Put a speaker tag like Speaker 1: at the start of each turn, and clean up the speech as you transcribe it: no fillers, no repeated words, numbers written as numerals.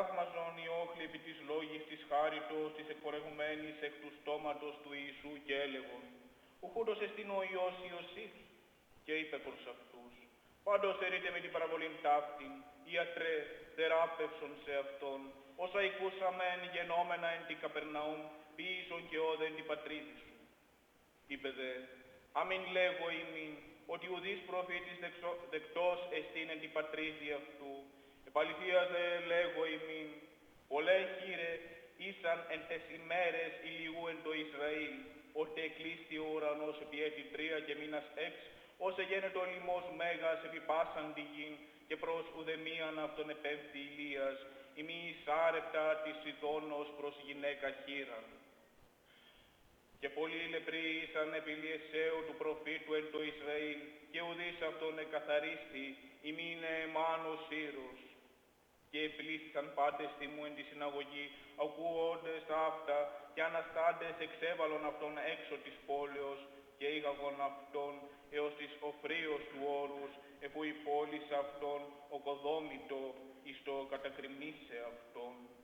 Speaker 1: θαύμαζον οι όχλοι επί της λόγης της χάριτος της εκπορευμένης εκ του στόματος του Ιησού και έλεγον, ουχούτος εστίν ο Υιός Ιωσήφ, και είπε προς αυτούς, πάντως ερείτε με την παραβολήν ταύτην, ιατρέ, θεράπευσον σε αυτόν, όσα οικούσαμεν γενόμενα εν την Καπερναούμ, ποιήσον και όδεν την πατρίδη σου. Είπε δε, αμήν λέγω ημίν, ότι ουδής προφήτης δεκτός εστίν εν την πατρίδη αυτού. Επαληθείας δε λέγω ημίν, πολλέ χείρε ήσαν εν τες ημέρες ηλιού εν το Ισραήλ, ότε εκλείστη ο ουρανός επί έτη 3 και μήνας 6, όσε γένετο ο λοιμός μέγας επί πάσαν τη γην, και προς ουδεμίαν αυτον επέμφθη Ηλίας, ημί σάρεπτα της Σιδώνος προς γυναίκα χείραν. Και πολλοί λεπροί ήσαν επί Ελιεσαίου του προφήτου εν το Ισραήλ, και ουδείς αυτον εκαθαρίστη, ημίνε εμάνος Σύρος. Και επλήθησαν πάντες θυμού εν τη συναγωγή, ακούοντες αυτά, και αναστάντες εξέβαλον αυτον έξω της πόλεως, καιήγαγον αυτόν έως της Οφρίος του όρους, εφού η πόλης αυτόν οκοδόμητο εις το κατακριμνήσε αυτόν.